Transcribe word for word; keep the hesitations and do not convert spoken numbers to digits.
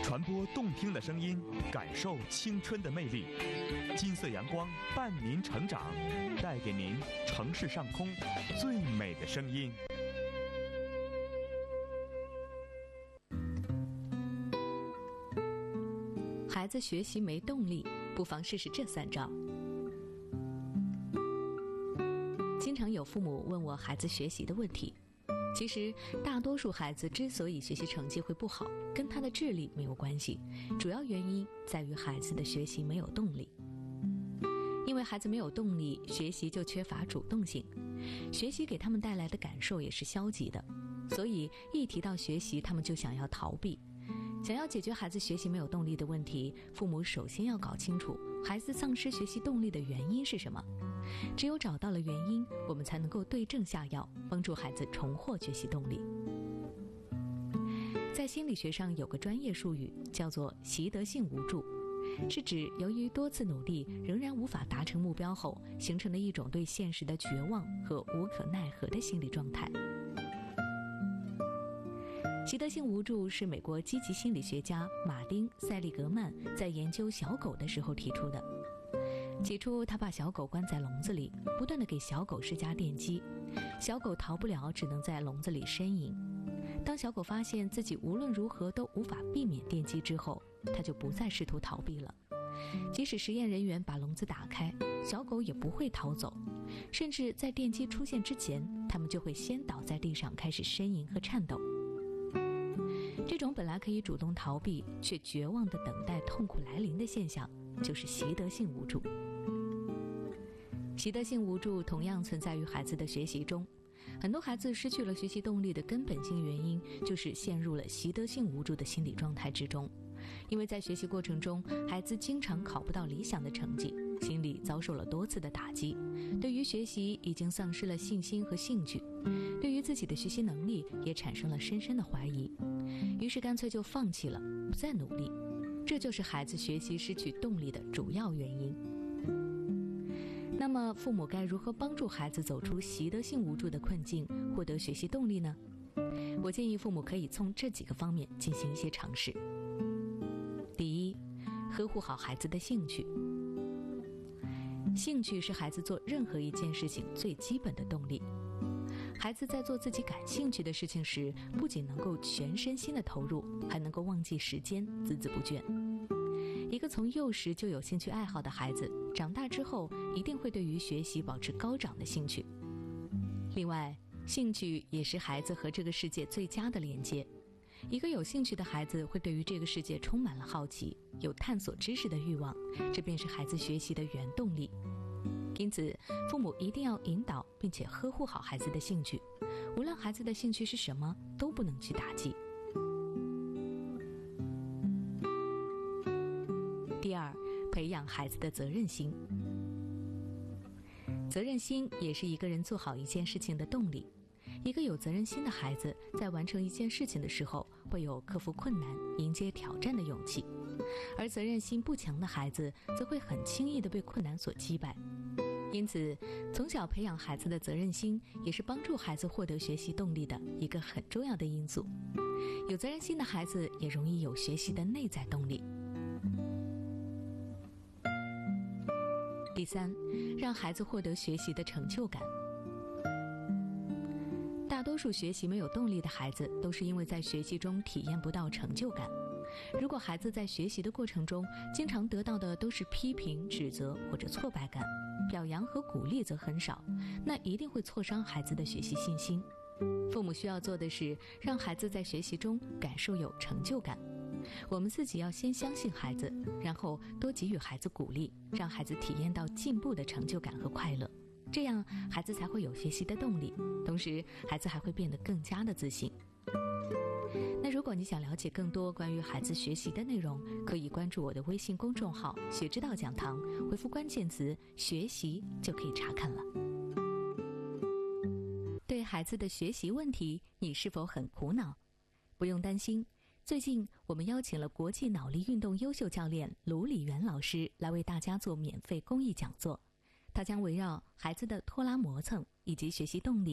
传播动听的声音，感受青春的魅力。金色阳光伴您成长，带给您城市上空最美的声音。 孩子学习没动力，不妨试试这三招。经常有父母问我孩子学习的问题，其实大多数孩子之所以学习成绩会不好，跟他的智力没有关系，主要原因在于孩子的学习没有动力。因为孩子没有动力，学习就缺乏主动性，学习给他们带来的感受也是消极的，所以一提到学习，他们就想要逃避。想要解决孩子学习没有动力的问题，父母首先要搞清楚孩子丧失学习动力的原因是什么。只有找到了原因，我们才能够对症下药，帮助孩子重获学习动力。在心理学上有个专业术语叫做习得性无助，是指由于多次努力仍然无法达成目标后，形成了一种对现实的绝望和无可奈何的心理状态。习得性无助是美国积极心理学家马丁·塞利格曼在研究小狗的时候提出的。起初他把小狗关在笼子里，不断地给小狗施加电击，小狗逃不了，只能在笼子里呻吟。当小狗发现自己无论如何都无法避免电击之后，他就不再试图逃避了。即使实验人员把笼子打开，小狗也不会逃走，甚至在电击出现之前，它们就会先倒在地上开始呻吟和颤抖。这种本来可以主动逃避，却绝望地等待痛苦来临的现象，就是习得性无助。习得性无助同样存在于孩子的学习中，很多孩子失去了学习动力的根本性原因，就是陷入了习得性无助的心理状态之中。因为在学习过程中，孩子经常考不到理想的成绩，心理遭受了多次的打击，对于学习已经丧失了信心和兴趣，对于自己的学习能力也产生了深深的怀疑，于是干脆就放弃了，不再努力。这就是孩子学习失去动力的主要原因。那么父母该如何帮助孩子走出习得性无助的困境，获得学习动力呢？我建议父母可以从这几个方面进行一些尝试。第一，呵护好孩子的兴趣。兴趣是孩子做任何一件事情最基本的动力。孩子在做自己感兴趣的事情时，不仅能够全身心的投入，还能够忘记时间，孜孜不倦。一个从幼时就有兴趣爱好的孩子，长大之后一定会对于学习保持高涨的兴趣。另外，兴趣也是孩子和这个世界最佳的连接。一个有兴趣的孩子会对于这个世界充满了好奇，有探索知识的欲望，这便是孩子学习的原动力。因此，父母一定要引导并且呵护好孩子的兴趣，无论孩子的兴趣是什么，都不能去打击。第二，培养孩子的责任心。责任心也是一个人做好一件事情的动力。一个有责任心的孩子，在完成一件事情的时候，会有克服困难、迎接挑战的勇气；而责任心不强的孩子，则会很轻易地被困难所击败。因此，从小培养孩子的责任心，也是帮助孩子获得学习动力的一个很重要的因素。有责任心的孩子，也容易有学习的内在动力。第三，让孩子获得学习的成就感。大多数学习没有动力的孩子，都是因为在学习中体验不到成就感。如果孩子在学习的过程中，经常得到的都是批评、指责或者挫败感，表扬和鼓励则很少，那一定会挫伤孩子的学习信心。父母需要做的是，让孩子在学习中感受有成就感。我们自己要先相信孩子，然后多给予孩子鼓励，让孩子体验到进步的成就感和快乐。这样孩子才会有学习的动力，同时孩子还会变得更加的自信。那如果你想了解更多关于孩子学习的内容，可以关注我的微信公众号学之道讲堂，回复关键词学习就可以查看了。对孩子的学习问题，你是否很苦恼？不用担心，最近我们邀请了国际脑力运动优秀教练卢礼元老师来为大家做免费公益讲座。他将围绕孩子的拖拉磨蹭以及学习动力